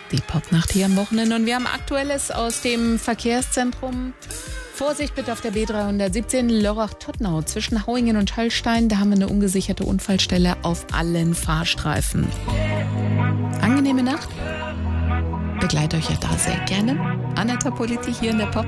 Die Popnacht hier am Wochenende. Und wir haben Aktuelles aus dem Verkehrszentrum. Vorsicht bitte auf der B317 Lörrach-Todtnau zwischen Hauingen und Hallstein. Da haben wir eine ungesicherte Unfallstelle auf allen Fahrstreifen. Angenehme Nacht. Begleite euch ja da sehr gerne. Anetta Politi hier in der Pop.